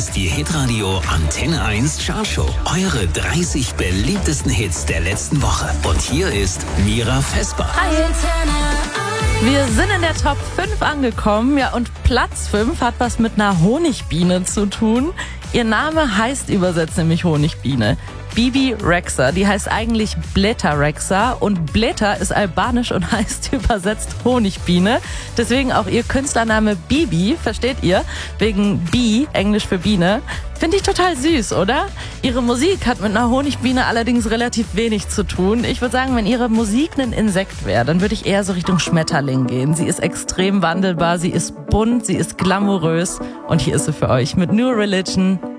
ist die Hitradio Antenne 1 Chartshow. Eure 30 beliebtesten Hits der letzten Woche. Und hier ist Mira Vesper. Hi. Wir sind in der Top 5 angekommen, ja, und Platz 5 hat was mit einer Honigbiene zu tun. Ihr Name heißt übersetzt nämlich Honigbiene. Bibi Rexha, die heißt eigentlich Bleta Rexha und Bleta ist albanisch und heißt übersetzt Honigbiene. Deswegen auch ihr Künstlername Bibi, versteht ihr? Wegen Bee, Englisch für Biene. Finde ich total süß, oder? Ihre Musik hat mit einer Honigbiene allerdings relativ wenig zu tun. Ich würde sagen, wenn ihre Musik ein Insekt wäre, dann würde ich eher so Richtung Schmetterling gehen. Sie ist extrem wandelbar, sie ist bunt, sie ist glamourös und hier ist sie für euch mit New Religion,